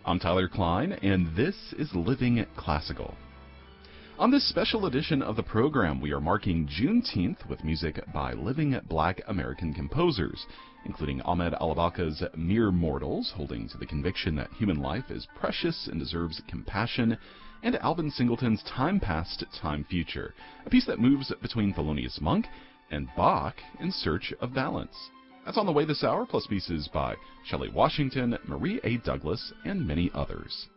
I'm Tyler Klein, and this is Living Classical. On this special edition of the program, we are marking Juneteenth with music by living Black American composers, including Ahmed Alabaka's Mere Mortals, holding to the conviction that human life is precious and deserves compassion, and Alvin Singleton's Time Past, Time Future, a piece that moves between Thelonious Monk and Bach in search of balance. That's on the way this hour, plus pieces by Shelley Washington, Marie A. Douglas, and many others.